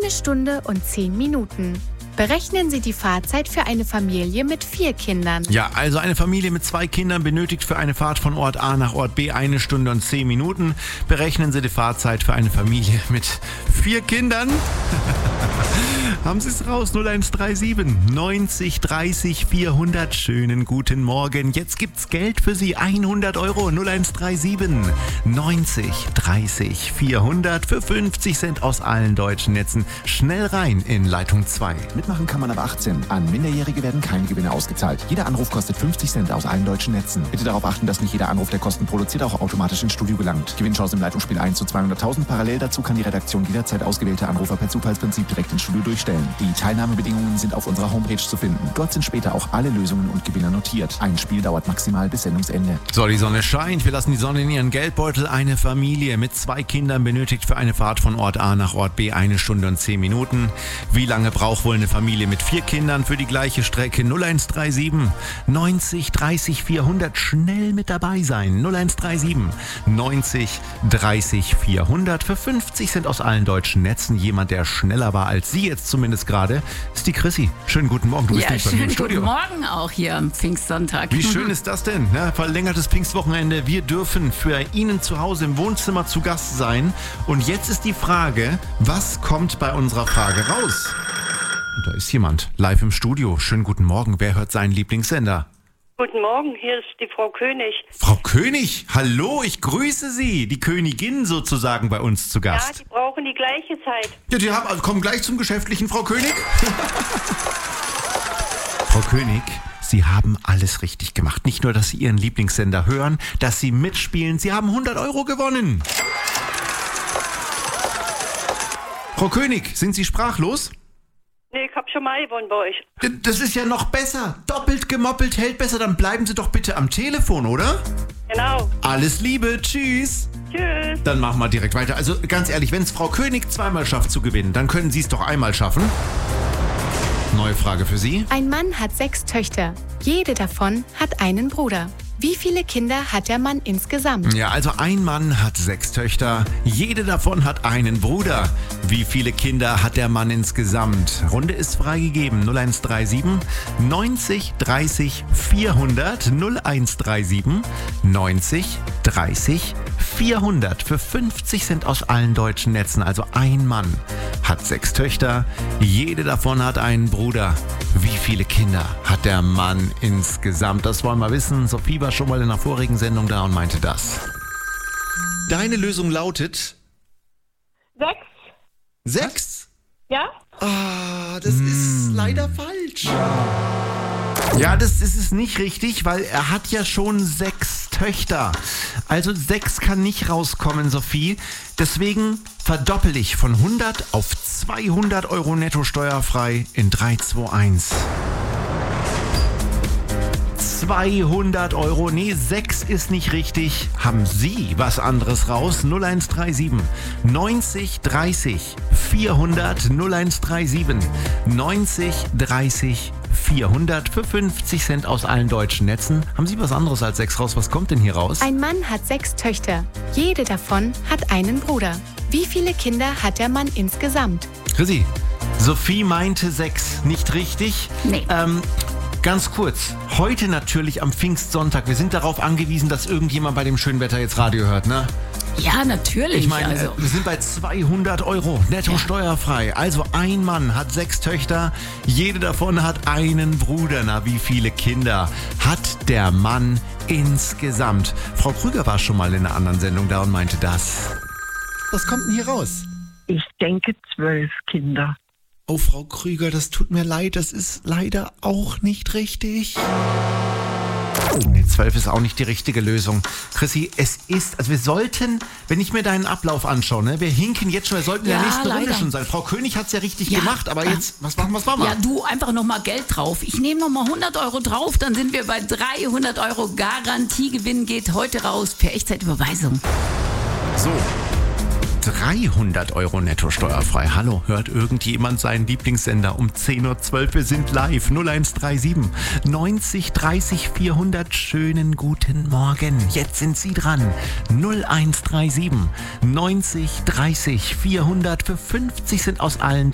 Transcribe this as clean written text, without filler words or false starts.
1 Stunde und 10 Minuten. Berechnen Sie die Fahrzeit für eine Familie mit 4 Kindern. Ja, also eine Familie mit 2 Kindern benötigt für eine Fahrt von Ort A nach Ort B 1 Stunde und 10 Minuten. Berechnen Sie die Fahrzeit für eine Familie mit 4 Kindern. Haben Sie es raus, 0137 90 30 400. Schönen guten Morgen. Jetzt gibt's Geld für Sie, 100 Euro, 0137 90 30 400 für 50 Cent aus allen deutschen Netzen. Schnell rein in Leitung 2. Mitmachen kann man ab 18. An Minderjährige werden keine Gewinne ausgezahlt. Jeder Anruf kostet 50 Cent aus allen deutschen Netzen. Bitte darauf achten, dass nicht jeder Anruf, der Kosten produziert, auch automatisch ins Studio gelangt. Gewinnchance im Leitungsspiel 1 zu 200.000. Parallel dazu kann die Redaktion jederzeit ausgewählte Anrufer per Zufallsprinzip direkt ins Studio durchstellen. Die Teilnahmebedingungen sind auf unserer Homepage zu finden. Dort sind später auch alle Lösungen und Gewinner notiert. Ein Spiel dauert maximal bis Sendungsende. So, die Sonne scheint. Wir lassen die Sonne in ihren Geldbeutel. Eine Familie mit 2 Kindern benötigt für eine Fahrt von Ort A nach Ort B 1 Stunde und 10 Minuten. Wie lange braucht wohl eine Familie mit 4 Kindern für die gleiche Strecke? 0137 90 30 400. Schnell mit dabei sein. 0137 90 30 400 für 50 Cent aus allen deutschen Netzen. Jemand, der schneller war als Sie jetzt zumindest gerade, ist die Chrissy. Schönen guten Morgen. Du bist nicht bei mir im Studio. Guten Morgen auch hier am Pfingstsonntag. Wie schön ist das denn? Ja, verlängertes Pfingstwochenende. Wir dürfen für Ihnen zu Hause im Wohnzimmer zu Gast sein. Und jetzt ist die Frage, was kommt bei unserer Frage raus? Und da ist jemand live im Studio. Schönen guten Morgen. Wer hört seinen Lieblingssender? Guten Morgen, hier ist die Frau König. Frau König, hallo, ich grüße Sie. Die Königin sozusagen bei uns zu Ja, Gast. die brauchen die gleiche Zeit. Ja, die kommen gleich zum Geschäftlichen, Frau König. Frau König, Sie haben alles richtig gemacht. Nicht nur, dass Sie Ihren Lieblingssender hören, dass Sie mitspielen. Sie haben 100 Euro gewonnen. Frau König, sind Sie sprachlos? Nee, ich hab schon mal gewonnen bei euch. Das ist ja noch besser. Doppelt gemoppelt hält besser. Dann bleiben Sie doch bitte am Telefon, oder? Genau. Alles Liebe. Tschüss. Tschüss. Dann machen wir direkt weiter. Also ganz ehrlich, wenn es Frau König zweimal schafft zu gewinnen, dann können Sie es doch einmal schaffen. Neue Frage für Sie. Ein Mann hat 6 Töchter. Jede davon hat einen Bruder. Wie viele Kinder hat der Mann insgesamt? Ja, also ein Mann hat 6 Töchter. Jede davon hat einen Bruder. Wie viele Kinder hat der Mann insgesamt? Runde ist freigegeben. 0137 90 30 400. 0137 90 30 400 für 50 Cent aus allen deutschen Netzen. Also ein Mann hat 6 Töchter. Jede davon hat einen Bruder. Wie viele Kinder hat der Mann insgesamt? Das wollen wir wissen. Sophie war schon mal in einer vorigen Sendung da und meinte das. Deine Lösung lautet 6. 6? Ja? Ah, das ist leider falsch. Ja, das ist es nicht richtig, weil er hat ja schon 6 Töchter. Also 6 kann nicht rauskommen, Sophie. Deswegen verdoppel ich von 100 auf 200 Euro netto steuerfrei in 3, 2, 1. 200 Euro. Nee, 6 ist nicht richtig. Haben Sie was anderes raus? 0137 90 30 400. 0137 90 30 400 für 50 Cent aus allen deutschen Netzen. Haben Sie was anderes als 6 raus? Was kommt denn hier raus? Ein Mann hat 6 Töchter. Jede davon hat einen Bruder. Wie viele Kinder hat der Mann insgesamt? Chrissy, Sophie meinte 6. Nicht richtig? Nee. Ganz kurz, heute natürlich am Pfingstsonntag. Wir sind darauf angewiesen, dass irgendjemand bei dem schönen Wetter jetzt Radio hört, ne? Ja, natürlich. Ich meine, also. wir sind bei 200 Euro netto steuerfrei. Also ein Mann hat 6 Töchter, jede davon hat einen Bruder. Na, wie viele Kinder hat der Mann insgesamt? Frau Krüger war schon mal in einer anderen Sendung da und meinte das. Was kommt denn hier raus? Ich denke 12 Kinder. Oh, Frau Krüger, das tut mir leid, das ist leider auch nicht richtig. Nee, 12 ist auch nicht die richtige Lösung. Chrissy, also wir sollten, wenn ich mir deinen Ablauf anschaue, ne, wir hinken jetzt schon, wir sollten in der nächsten Runde schon sein. Frau König hat es ja richtig gemacht, aber jetzt, was machen wir? Ja, du, einfach nochmal Geld drauf. Ich nehme nochmal 100 Euro drauf, dann sind wir bei 300 Euro. Garantiegewinn geht heute raus per Echtzeitüberweisung. So. 300 Euro netto steuerfrei. Hallo, hört irgendjemand seinen Lieblingssender um 10.12 Uhr? Wir sind live. 0137 90 30 400. Schönen guten Morgen. Jetzt sind Sie dran. 0137 90 30 400 für 50 Cent aus allen